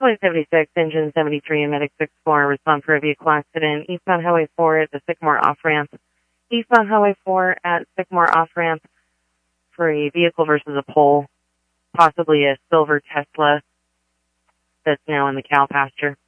Flight 76, engine 73, and medic 64 respond for a vehicle accident eastbound Highway 4 at the Sycamore off-ramp. Eastbound Highway 4 at Sycamore off-ramp for a vehicle versus a pole, possibly a silver Tesla that's now in the cow pasture.